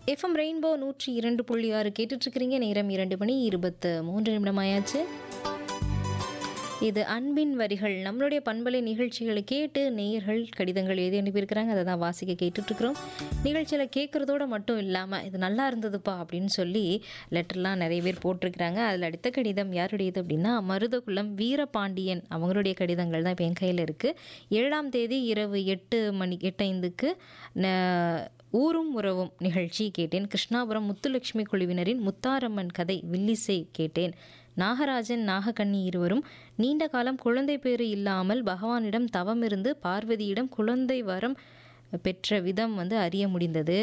FM rainbow 102.6 கேட்டுட்ருக்கிறீங்க. நேரம் 2:23 ஆயாச்சு. இது அன்பின் வரிகள். நம்மளுடைய பண்பலை நிகழ்ச்சிகளை கேட்டு நேயர்கள் கடிதங்கள் எழுதி அனுப்பியிருக்கிறாங்க. அதை தான் வாசிக்க கேட்டுட்ருக்குறோம். நிகழ்ச்சியில் கேட்குறதோடு மட்டும் இல்லாமல் இது நல்லா இருந்ததுப்பா அப்படின்னு சொல்லி லெட்டர்லாம் நிறைய பேர் போட்டிருக்கிறாங்க. அதில் அடுத்த கடிதம் யாருடையது அப்படின்னா மருதகுளம் வீரபாண்டியன் அவங்களுடைய கடிதங்கள் தான் இப்போ என் கையில் இருக்குது. 7ஆம் தேதி இரவு 8:05க்கு ஊரும் உறவும் நிகழ்ச்சி கேட்டேன். கிருஷ்ணாபுரம் முத்துலட்சுமி குழுவினரின் முத்தாரம்மன் கதை வில்லிசை கேட்டேன். நாகராஜன் நாகக்கண்ணி இருவரும் நீண்ட காலம் குழந்தை பேறு இல்லாமல் பகவானிடம் தவம் இருந்து பார்வதியிடம் குழந்தை வரம் பெற்ற விதம் அறிய முடிந்தது.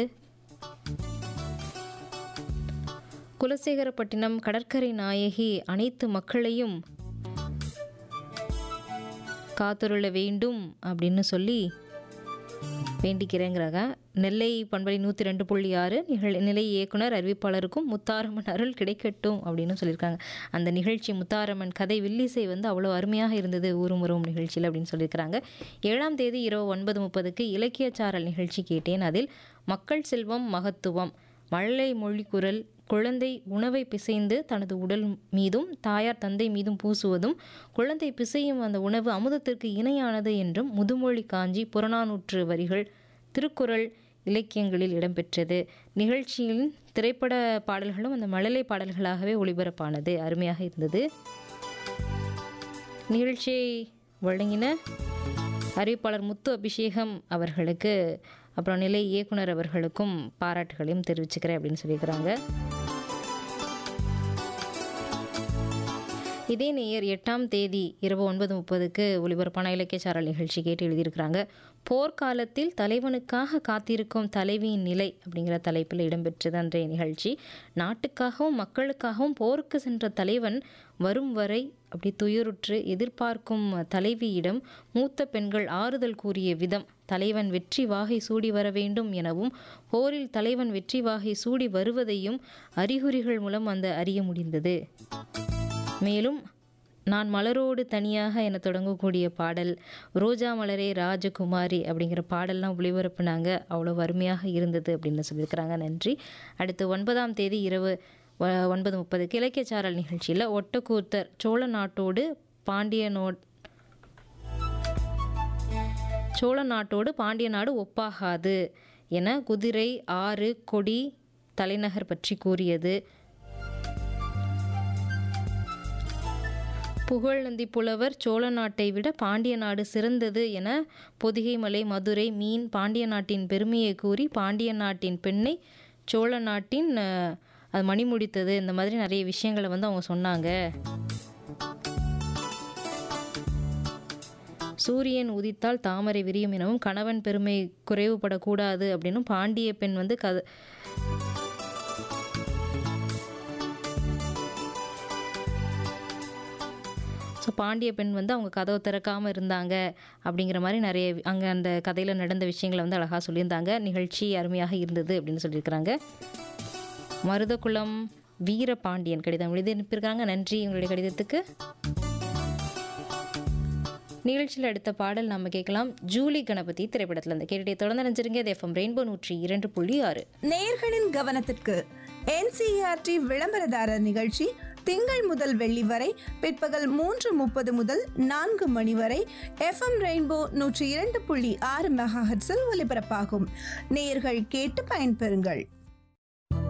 குலசேகரப்பட்டினம் கடற்கரை நாயகி அனைத்து மக்களையும் காத்துருள வேண்டும் அப்படின்னு சொல்லி வேண்டிக்கிறேங்கிறாங்க. நெல்லை பண்பலை 102.6 நிலை இயக்குனர் அறிவிப்பாளருக்கும் முத்தாரம்மன் அருள் கிடைக்கட்டும் அப்படின்னு சொல்லியிருக்காங்க. அந்த நிகழ்ச்சி முத்தாரம்மன் கதை வில்லிசை அவ்வளோ அருமையாக இருந்தது ஊரும் உறவும் நிகழ்ச்சியில் அப்படின்னு சொல்லியிருக்கிறாங்க. 7ஆம் தேதி இரவு 9:30க்கு இலக்கியச்சாரல் நிகழ்ச்சி கேட்டேன். அதில் மக்கள் செல்வம் மகத்துவம் மழலை மொழிக்குரல் குழந்தை உணவை பிசைந்து தனது உடல் மீதும் தாயார் தந்தை மீதும் பூசுவதும் குழந்தை பிசையும் அந்த உணவு அமுதத்திற்கு இணையானது என்றும் முதுமொழி காஞ்சி புறநானூற்று வரிகள் திருக்குறள் இலக்கியங்களில் இடம்பெற்றது. நிகழ்ச்சியின் திரைப்பட பாடல்களும் அந்த மழலை பாடல்களாகவே ஒளிபரப்பானது. அருமையாக இருந்தது. நிகழ்ச்சியை வழங்கின அறிவிப்பாளர் முத்து அபிஷேகம் அவர்களுக்கு அப்புறம் நிலை இயக்குனர் அவர்களுக்கும் பாராட்டுகளையும் தெரிவிச்சுக்கிறேன் அப்படின்னு சொல்லியிருக்கிறாங்க. இதே நேயர் 8ஆம் தேதி இரவு 9:30க்கு ஒளிபரப்பான இலக்கியச்சாரல் நிகழ்ச்சி கேட்டு எழுதியிருக்கிறாங்க. போர்க்காலத்தில் தலைவனுக்காக காத்திருக்கும் தலைவியின் நிலை அப்படிங்கிற தலைப்பில் இடம்பெற்றது அன்றைய நிகழ்ச்சி. நாட்டுக்காகவும் மக்களுக்காகவும் போருக்கு சென்ற தலைவன் வரும் வரை அப்படி துயருற்று எதிர்பார்க்கும் தலைவியிடம் மூத்த பெண்கள் ஆறுதல் கூறிய விதம், தலைவன் வெற்றி வாகை சூடி வர வேண்டும் எனவும் போரில் தலைவன் வெற்றி வாகை சூடி வருவதையும் அறிகுறிகள் மூலம் அறிய முடிந்தது. மேலும் நான் மலரோடு தனியாக என தொடங்கக்கூடிய பாடல் ரோஜா மலரே ராஜகுமாரி அப்படிங்கிற பாடல்லாம் ஒளிபரப்புனாங்க. அவ்வளோ அருமையாக இருந்தது அப்படின்னு சொல்லியிருக்கிறாங்க. நன்றி. அடுத்து 9ஆம் தேதி இரவு 9:30க்கு இலக்கியச்சாரல் நிகழ்ச்சியில் ஒட்டக்கூத்தர் சோழ நாட்டோடு பாண்டிய நாடு ஒப்பாகாது என குதிரை ஆறு கொடி தலைநகர் பற்றி கூறியது. புகழ்நந்தி புலவர் சோழ நாட்டை விட பாண்டிய நாடு சிறந்தது என பொதிகை மலை மதுரை மீன் பாண்டிய நாட்டின் பெருமையை கூறி பாண்டிய நாட்டின் பெண்ணை சோழ நாட்டின் அது மணிமுடித்தது. இந்த மாதிரி நிறைய விஷயங்களை அவங்க சொன்னாங்க. சூரியன் உதித்தால் தாமரை விரியும் எனவும் கணவன் பெருமை குறைவுபடக்கூடாது அப்படின்னும் பாண்டிய பெண் பாண்டிய பெண் அவங்க கதவை திறக்காமல் இருந்தாங்க அப்படிங்கிற மாதிரி நிறைய அங்கே அந்த கதையில் நடந்த விஷயங்களை அழகாக சொல்லியிருந்தாங்க. நிகழ்ச்சி அருமையாக இருந்தது அப்படின்னு சொல்லியிருக்கிறாங்க. மருதகுளம் வீரபாண்டியன் கடிதம் எழுதி அனுப்பியிருக்காங்க. நன்றி உங்களுடைய கடிதத்துக்கு. நிகழ்ச்சியில் அடுத்த பாடல் நம்ம கேட்கலாம். ஜூலி கணபதி திரைப்படத்தில் அந்த கேட்டுட்டே தொடர்ந்து நினைச்சிருங்க. எஃப்எம் ரெயின்போ 102.6 நேயர்களின் கவனத்திற்கு NCERT விளம்பரதாரர் நிகழ்ச்சி திங்கள் முதல் வெள்ளி வரை பிற்பகல் 3:30 முதல் 4 மணி வரை FM ரெயின்போ 102.6 மெகாஹெர்ட்ஸில் ஒலிபரப்பாகும். நேயர்கள் கேட்டு பயன்பெறுங்கள்.